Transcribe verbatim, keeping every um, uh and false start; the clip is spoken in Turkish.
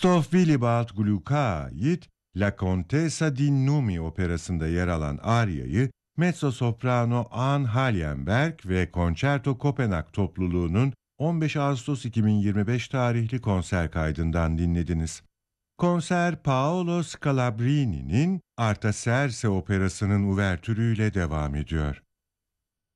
Christoph Willibald Gluck'a ait La Contessa di Numi operasında yer alan Arya'yı mezzo-soprano Anne Hallenberg ve Concerto Kopenhag topluluğunun on beş Ağustos iki bin yirmi beş tarihli konser kaydından dinlediniz. Konser Paolo Scalabrini'nin Artaserse operasının uvertürüyle devam ediyor.